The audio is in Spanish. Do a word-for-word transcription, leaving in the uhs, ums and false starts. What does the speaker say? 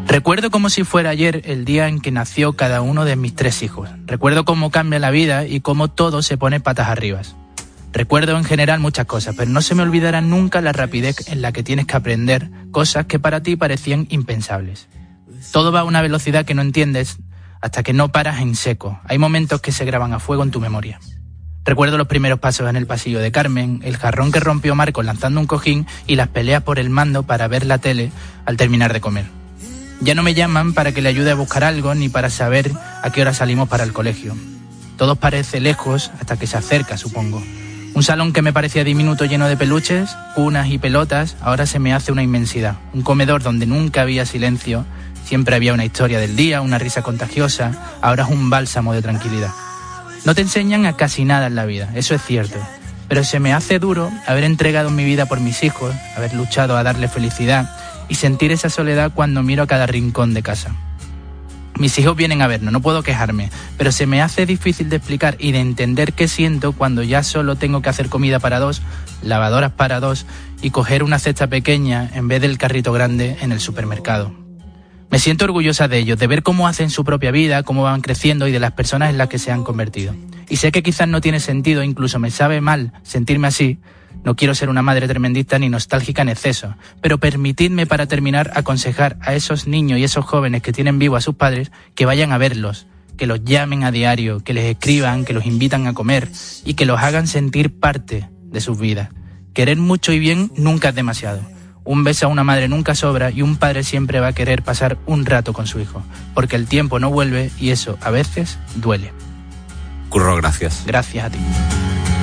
Recuerdo como si fuera ayer el día en que nació cada uno de mis tres hijos. Recuerdo cómo cambia la vida y cómo todo se pone patas arriba. Recuerdo en general muchas cosas, pero no se me olvidará nunca la rapidez en la que tienes que aprender cosas que para ti parecían impensables. Todo va a una velocidad que no entiendes hasta que no paras en seco. Hay momentos que se graban a fuego en tu memoria. Recuerdo los primeros pasos en el pasillo de Carmen, el jarrón que rompió Marcos lanzando un cojín y las peleas por el mando para ver la tele al terminar de comer. Ya no me llaman para que le ayude a buscar algo ni para saber a qué hora salimos para el colegio. Todo parece lejos hasta que se acerca, supongo. Un salón que me parecía diminuto lleno de peluches, cunas y pelotas, ahora se me hace una inmensidad. Un comedor donde nunca había silencio, siempre había una historia del día, una risa contagiosa, ahora es un bálsamo de tranquilidad. No te enseñan a casi nada en la vida, eso es cierto, pero se me hace duro haber entregado mi vida por mis hijos, haber luchado a darles felicidad y sentir esa soledad cuando miro a cada rincón de casa. Mis hijos vienen a vernos, no puedo quejarme, pero se me hace difícil de explicar y de entender qué siento cuando ya solo tengo que hacer comida para dos, lavadoras para dos y coger una cesta pequeña en vez del carrito grande en el supermercado. Me siento orgullosa de ellos, de ver cómo hacen su propia vida, cómo van creciendo y de las personas en las que se han convertido. Y sé que quizás no tiene sentido, incluso me sabe mal sentirme así. No quiero ser una madre tremendista ni nostálgica en exceso, pero permitidme para terminar aconsejar a esos niños y esos jóvenes que tienen vivo a sus padres que vayan a verlos, que los llamen a diario, que les escriban, que los invitan a comer y que los hagan sentir parte de sus vidas. Querer mucho y bien nunca es demasiado. Un beso a una madre nunca sobra y un padre siempre va a querer pasar un rato con su hijo, porque el tiempo no vuelve y eso a veces duele. Curro, gracias. Gracias a ti.